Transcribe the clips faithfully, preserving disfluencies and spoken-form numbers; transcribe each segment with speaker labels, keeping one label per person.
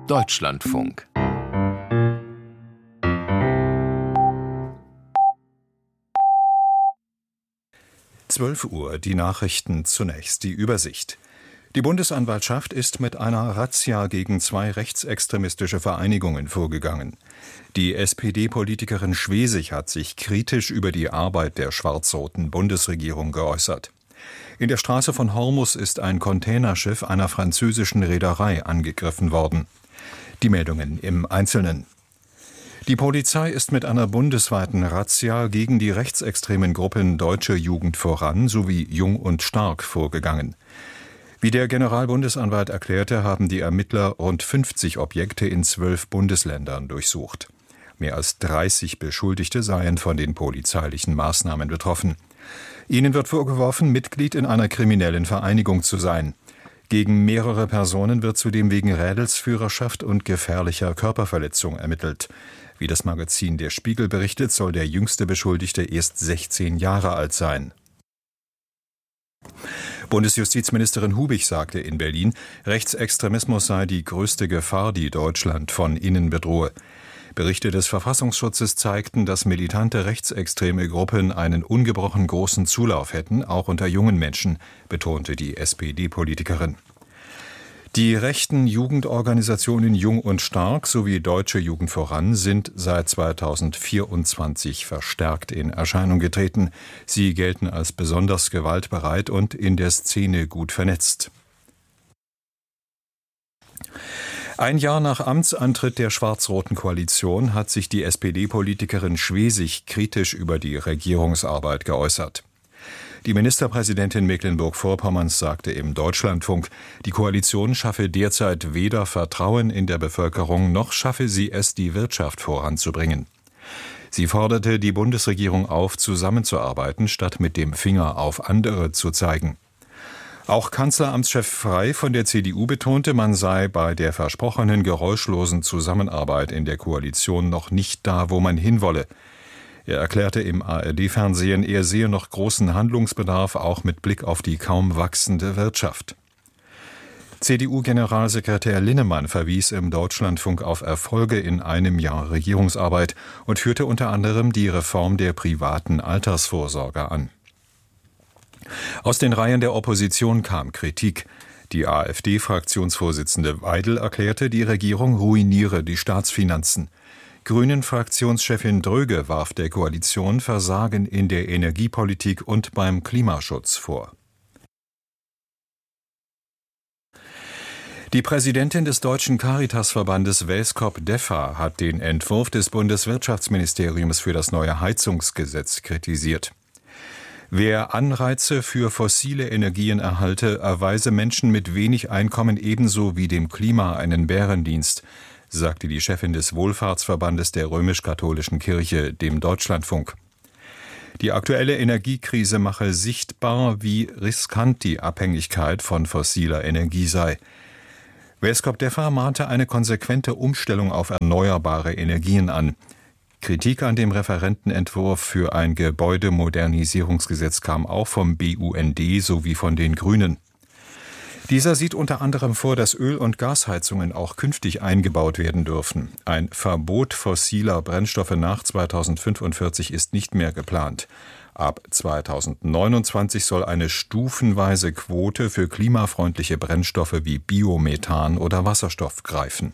Speaker 1: Deutschlandfunk.
Speaker 2: zwölf Uhr, die Nachrichten zunächst, die Übersicht. Die Bundesanwaltschaft ist mit einer Razzia gegen zwei rechtsextremistische Vereinigungen vorgegangen. Die S P D-Politikerin Schwesig hat sich kritisch über die Arbeit der schwarz-roten Bundesregierung geäußert. In der Straße von Hormus ist ein Containerschiff einer französischen Reederei angegriffen worden. Die Meldungen im Einzelnen. Die Polizei ist mit einer bundesweiten Razzia gegen die rechtsextremen Gruppen Deutsche Jugend voran sowie Jung und Stark vorgegangen. Wie der Generalbundesanwalt erklärte, haben die Ermittler rund fünfzig Objekte in zwölf Bundesländern durchsucht. Mehr als dreißig Beschuldigte seien von den polizeilichen Maßnahmen betroffen. Ihnen wird vorgeworfen, Mitglied in einer kriminellen Vereinigung zu sein. Gegen mehrere Personen wird zudem wegen Rädelsführerschaft und gefährlicher Körperverletzung ermittelt. Wie das Magazin Der Spiegel berichtet, soll der jüngste Beschuldigte erst sechzehn Jahre alt sein. Bundesjustizministerin Hubig sagte in Berlin, Rechtsextremismus sei die größte Gefahr, die Deutschland von innen bedrohe. Berichte des Verfassungsschutzes zeigten, dass militante rechtsextreme Gruppen einen ungebrochen großen Zulauf hätten, auch unter jungen Menschen, betonte die S P D-Politikerin. Die rechten Jugendorganisationen Jung und Stark sowie Deutsche Jugend voran sind seit zweitausendvierundzwanzig verstärkt in Erscheinung getreten. Sie gelten als besonders gewaltbereit und in der Szene gut vernetzt. Ein Jahr nach Amtsantritt der schwarz-roten Koalition hat sich die S P D-Politikerin Schwesig kritisch über die Regierungsarbeit geäußert. Die Ministerpräsidentin Mecklenburg-Vorpommerns sagte im Deutschlandfunk, die Koalition schaffe derzeit weder Vertrauen in der Bevölkerung, noch schaffe sie es, die Wirtschaft voranzubringen. Sie forderte die Bundesregierung auf, zusammenzuarbeiten, statt mit dem Finger auf andere zu zeigen. Auch Kanzleramtschef Frey von der C D U betonte, man sei bei der versprochenen geräuschlosen Zusammenarbeit in der Koalition noch nicht da, wo man hinwolle. Er erklärte im A R D-Fernsehen, er sehe noch großen Handlungsbedarf, auch mit Blick auf die kaum wachsende Wirtschaft. C D U-Generalsekretär Linnemann verwies im Deutschlandfunk auf Erfolge in einem Jahr Regierungsarbeit und führte unter anderem die Reform der privaten Altersvorsorge an. Aus den Reihen der Opposition kam Kritik. Die AfD-Fraktionsvorsitzende Weidel erklärte, die Regierung ruiniere die Staatsfinanzen. Grünen-Fraktionschefin Dröge warf der Koalition Versagen in der Energiepolitik und beim Klimaschutz vor. Die Präsidentin des Deutschen Caritasverbandes Welskop Deffa hat den Entwurf des Bundeswirtschaftsministeriums für das neue Heizungsgesetz kritisiert. Wer Anreize für fossile Energien erhalte, erweise Menschen mit wenig Einkommen ebenso wie dem Klima einen Bärendienst, sagte die Chefin des Wohlfahrtsverbandes der römisch-katholischen Kirche dem Deutschlandfunk. Die aktuelle Energiekrise mache sichtbar, wie riskant die Abhängigkeit von fossiler Energie sei. Welskop Deffa mahnte eine konsequente Umstellung auf erneuerbare Energien an. Kritik an dem Referentenentwurf für ein Gebäudemodernisierungsgesetz kam auch vom B U N D sowie von den Grünen. Dieser sieht unter anderem vor, dass Öl- und Gasheizungen auch künftig eingebaut werden dürfen. Ein Verbot fossiler Brennstoffe nach zweitausendfünfundvierzig ist nicht mehr geplant. Ab zweitausendneunundzwanzig soll eine stufenweise Quote für klimafreundliche Brennstoffe wie Biomethan oder Wasserstoff greifen.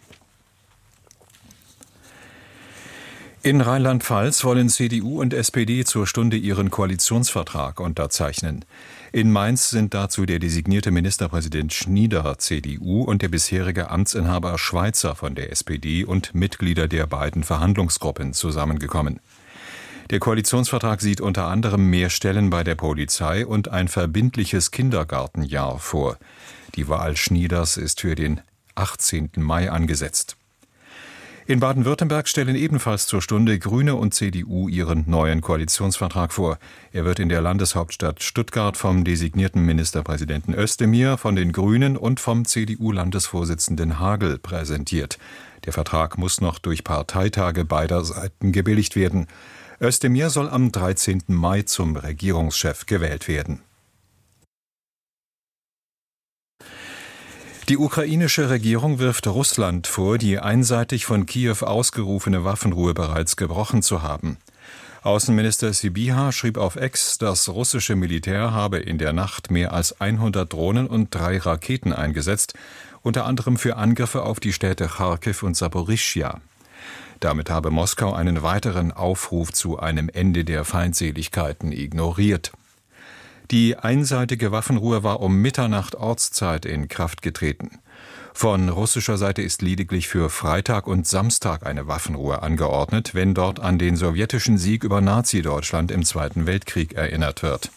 Speaker 2: In Rheinland-Pfalz wollen C D U und S P D zur Stunde ihren Koalitionsvertrag unterzeichnen. In Mainz sind dazu der designierte Ministerpräsident Schnieder C D U und der bisherige Amtsinhaber Schweizer von der S P D und Mitglieder der beiden Verhandlungsgruppen zusammengekommen. Der Koalitionsvertrag sieht unter anderem mehr Stellen bei der Polizei und ein verbindliches Kindergartenjahr vor. Die Wahl Schnieders ist für den achtzehnten Mai angesetzt. In Baden-Württemberg stellen ebenfalls zur Stunde Grüne und C D U ihren neuen Koalitionsvertrag vor. Er wird in der Landeshauptstadt Stuttgart vom designierten Ministerpräsidenten Özdemir, von den Grünen und vom C D U-Landesvorsitzenden Hagel präsentiert. Der Vertrag muss noch durch Parteitage beider Seiten gebilligt werden. Özdemir soll am dreizehnten Mai zum Regierungschef gewählt werden. Die ukrainische Regierung wirft Russland vor, die einseitig von Kiew ausgerufene Waffenruhe bereits gebrochen zu haben. Außenminister Sybiha schrieb auf X, das russische Militär habe in der Nacht mehr als hundert Drohnen und drei Raketen eingesetzt, unter anderem für Angriffe auf die Städte Charkiw und Saporischschja. Damit habe Moskau einen weiteren Aufruf zu einem Ende der Feindseligkeiten ignoriert. Die einseitige Waffenruhe war um Mitternacht Ortszeit in Kraft getreten. Von russischer Seite ist lediglich für Freitag und Samstag eine Waffenruhe angeordnet, wenn dort an den sowjetischen Sieg über Nazi-Deutschland im Zweiten Weltkrieg erinnert wird.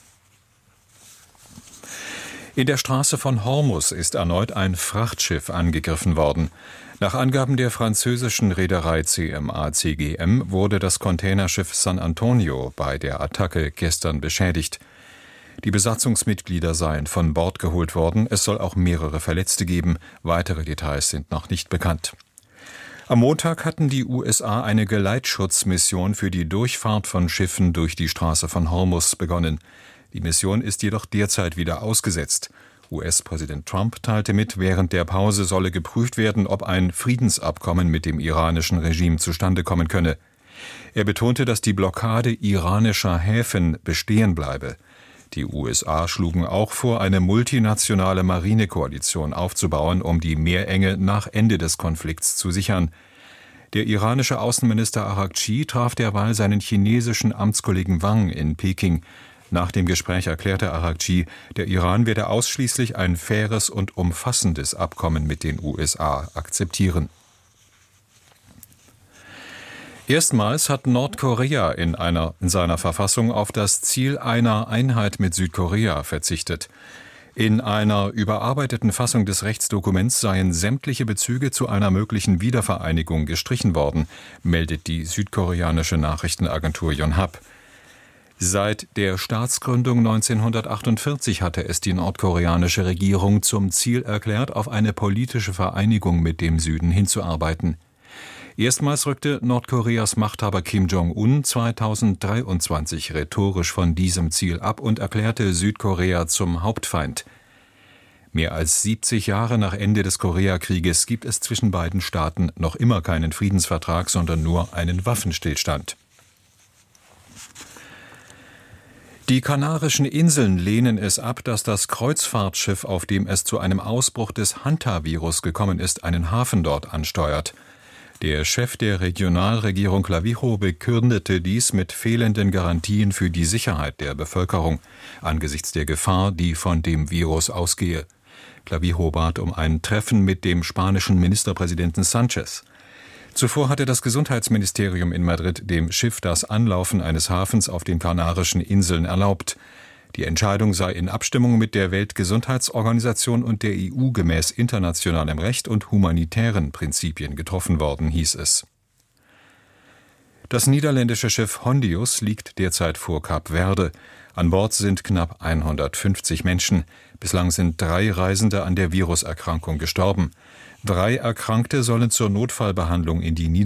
Speaker 2: In der Straße von Hormuz ist erneut ein Frachtschiff angegriffen worden. Nach Angaben der französischen Reederei C M A C G M wurde das Containerschiff San Antonio bei der Attacke gestern beschädigt. Die Besatzungsmitglieder seien von Bord geholt worden, es soll auch mehrere Verletzte geben, weitere Details sind noch nicht bekannt. Am Montag hatten die U S A eine Geleitschutzmission für die Durchfahrt von Schiffen durch die Straße von Hormuz begonnen. Die Mission ist jedoch derzeit wieder ausgesetzt. U S-Präsident Trump teilte mit, während der Pause solle geprüft werden, ob ein Friedensabkommen mit dem iranischen Regime zustande kommen könne. Er betonte, dass die Blockade iranischer Häfen bestehen bleibe. Die U S A schlugen auch vor, eine multinationale Marinekoalition aufzubauen, um die Meerenge nach Ende des Konflikts zu sichern. Der iranische Außenminister Araghchi traf derweil seinen chinesischen Amtskollegen Wang in Peking. Nach dem Gespräch erklärte Araghchi, der Iran werde ausschließlich ein faires und umfassendes Abkommen mit den U S A akzeptieren. Erstmals hat Nordkorea in, einer, in seiner Verfassung auf das Ziel einer Einheit mit Südkorea verzichtet. In einer überarbeiteten Fassung des Rechtsdokuments seien sämtliche Bezüge zu einer möglichen Wiedervereinigung gestrichen worden, meldet die südkoreanische Nachrichtenagentur Yonhap. Seit der Staatsgründung neunzehnhundertachtundvierzig hatte es die nordkoreanische Regierung zum Ziel erklärt, auf eine politische Vereinigung mit dem Süden hinzuarbeiten. Erstmals rückte Nordkoreas Machthaber Kim Jong-un zweitausenddreiundzwanzig rhetorisch von diesem Ziel ab und erklärte Südkorea zum Hauptfeind. Mehr als siebzig Jahre nach Ende des Koreakrieges gibt es zwischen beiden Staaten noch immer keinen Friedensvertrag, sondern nur einen Waffenstillstand. Die Kanarischen Inseln lehnen es ab, dass das Kreuzfahrtschiff, auf dem es zu einem Ausbruch des Hantavirus gekommen ist, einen Hafen dort ansteuert. Der Chef der Regionalregierung Clavijo begründete dies mit fehlenden Garantien für die Sicherheit der Bevölkerung angesichts der Gefahr, die von dem Virus ausgehe. Clavijo bat um ein Treffen mit dem spanischen Ministerpräsidenten Sánchez. Zuvor hatte das Gesundheitsministerium in Madrid dem Schiff das Anlaufen eines Hafens auf den Kanarischen Inseln erlaubt. Die Entscheidung sei in Abstimmung mit der Weltgesundheitsorganisation und der E U gemäß internationalem Recht und humanitären Prinzipien getroffen worden, hieß es. Das niederländische Schiff Hondius liegt derzeit vor Kap Verde. An Bord sind knapp hundertfünfzig Menschen. Bislang sind drei Reisende an der Viruserkrankung gestorben. Drei Erkrankte sollen zur Notfallbehandlung in die Niederlande